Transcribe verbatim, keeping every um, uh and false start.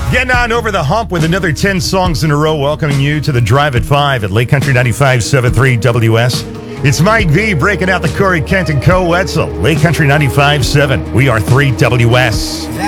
Getting on over the hump with another ten songs in a row, welcoming you to the Drive at five at Lake Country ninety-five point seven three W S. It's Mike V breaking out the Corey Kent and Co. Wetzel. Lake Country ninety-five point seven. We are three W S.